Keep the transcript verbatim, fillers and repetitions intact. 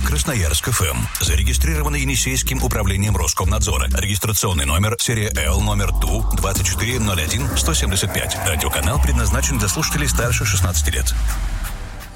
Красноярск эф эм. Зарегистрировано Енисейским управлением Роскомнадзора. Регистрационный номер серия Л номер Ту двадцать четыре ноль один сто семьдесят пять. Радиоканал предназначен для слушателей старше шестнадцати лет.